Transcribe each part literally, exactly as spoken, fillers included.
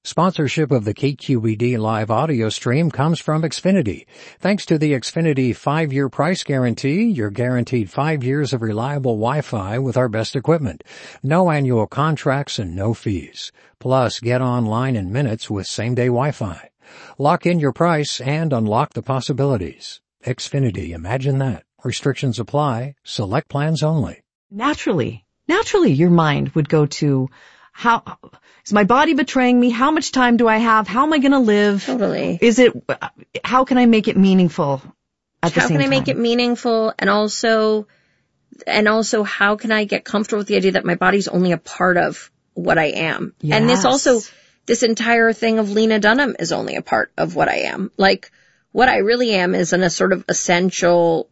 Sponsorship of the K Q E D live audio stream comes from Xfinity. Thanks to the Xfinity five-year price guarantee, you're guaranteed five years of reliable Wi-Fi with our best equipment. No annual contracts and no fees. Plus, get online in minutes with same-day Wi-Fi. Lock in your price and unlock the possibilities. Xfinity, imagine that. Restrictions apply. Select plans only. Naturally, naturally your mind would go to, how is my body betraying me? How much time do I have? How am I going to live? Totally. Is it, how can I make it meaningful at the how same time? How can I make it meaningful? And also, and also how can I get comfortable with the idea that my body's only a part of what I am? Yes. And this also, this entire thing of Lena Dunham is only a part of what I am. Like, what I really am is in a sort of essential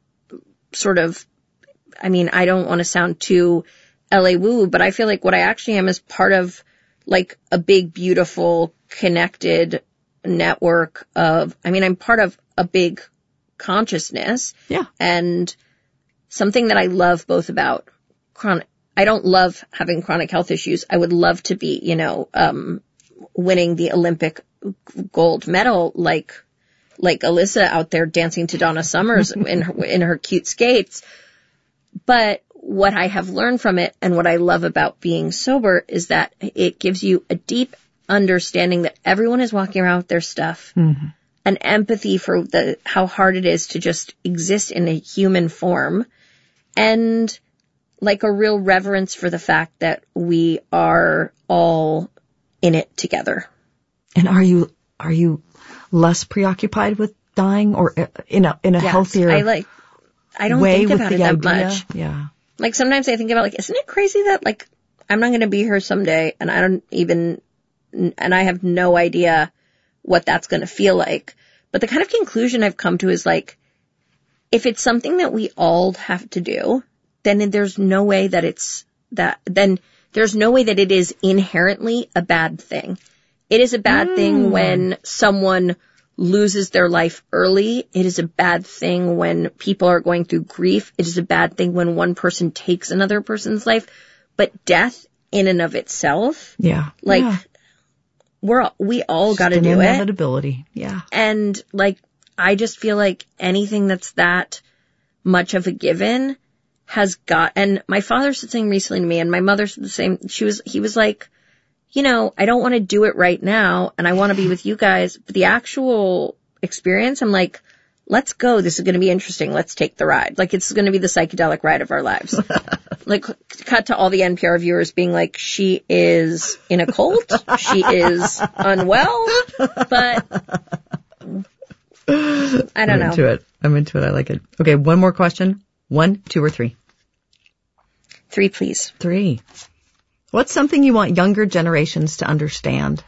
sort of, I mean, I don't want to sound too L A woo, but I feel like what I actually am is part of like a big, beautiful, connected network of, I mean, I'm part of a big consciousness. Yeah. And something that I love both about chronic, I don't love having chronic health issues. I would love to be, you know, um, winning the Olympic gold medal like, like Alyssa out there dancing to Donna Summers in her, in her cute skates. But what I have learned from it and what I love about being sober is that it gives you a deep understanding that everyone is walking around with their stuff, mm-hmm. an empathy for the how hard it is to just exist in a human form, and like a real reverence for the fact that we are all in it together. And are you are you less preoccupied with dying, or in a in a yes, healthier I like I don't way think with about the it that idea? much. Yeah. Like sometimes I think about like, isn't it crazy that like I'm not going to be here someday and I don't even, and I have no idea what that's going to feel like. But the kind of conclusion I've come to is like, if it's something that we all have to do, then there's no way that it's that, then there's no way that it is inherently a bad thing. It is a bad mm. thing when someone loses their life early. It is a bad thing when people are going through grief. It is a bad thing when one person takes another person's life. But death in and of itself, yeah, like yeah. we're we all got to do an it. Inevitability, yeah. And like I just feel like anything that's that much of a given has got. And my father said something recently to me, and my mother said the same. She was he was like, you know, I don't want to do it right now, and I want to be with you guys. But the actual experience, I'm like, let's go. This is going to be interesting. Let's take the ride. Like, it's going to be the psychedelic ride of our lives. Like, cut to all the N P R viewers being like, she is in a cult. She is unwell. But I don't I'm know. into it. I'm into it. I like it. Okay, one more question. One, two, or three? Three, please. Three. What's something you want younger generations to understand?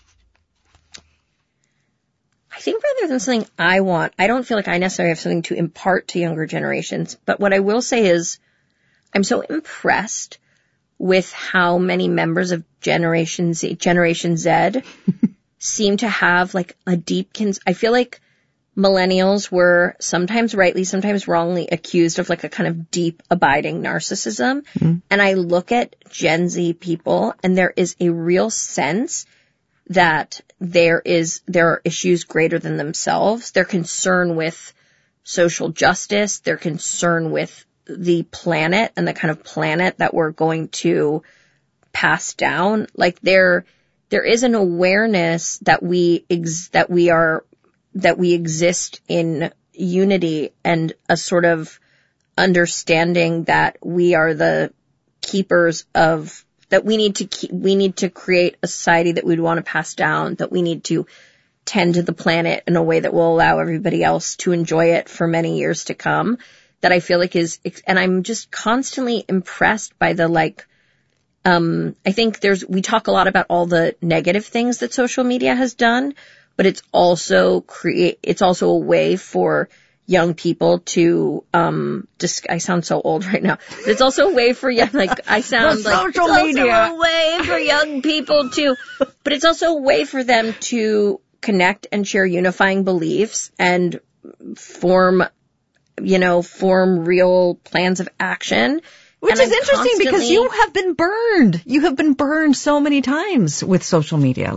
I think rather than something I want, I don't feel like I necessarily have something to impart to younger generations. But what I will say is I'm so impressed with how many members of Generation Z, Generation Z seem to have like a deep, cons- I feel like millennials were sometimes rightly, sometimes wrongly accused of like a kind of deep, abiding narcissism. Mm-hmm. And I look at Gen Z people and there is a real sense that there is, there are issues greater than themselves. They're concerned with social justice. They're concerned with the planet and the kind of planet that we're going to pass down. Like there, there is an awareness that we ex- that we are, that we exist in unity, and a sort of understanding that we are the keepers of, that we need to keep, we need to create a society that we'd want to pass down, that we need to tend to the planet in a way that will allow everybody else to enjoy it for many years to come. That I feel like is, and I'm just constantly impressed by the like, um, I think there's, we talk a lot about all the negative things that social media has done, but it's also create, it's also a way for young people to, um, dis- I sound so old right now, but it's also a way for young, like, I sound like, social it's media. also a way for young people to, but it's also a way for them to connect and share unifying beliefs and form, you know, form real plans of action. Which and is I'm interesting because you have been burned. You have been burned so many times with social media.